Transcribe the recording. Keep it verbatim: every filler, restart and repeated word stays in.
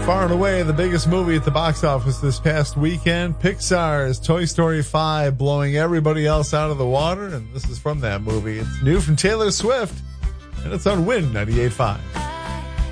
Far and away the biggest movie at the box office this past weekend, Pixar's Toy Story five blowing everybody else out of the water, and this is from that movie. It's new from Taylor Swift, and it's on Win ninety-eight point five.